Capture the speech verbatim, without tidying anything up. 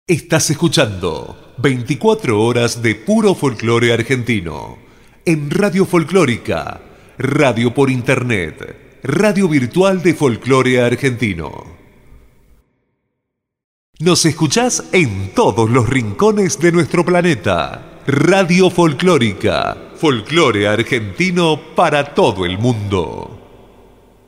Estás escuchando veinticuatro horas de puro folclore argentino en Radio Folclórica, radio por internet, radio virtual de folclore argentino. Nos escuchás en todos los rincones de nuestro planeta. Radio Folclórica, folclore argentino para todo el mundo.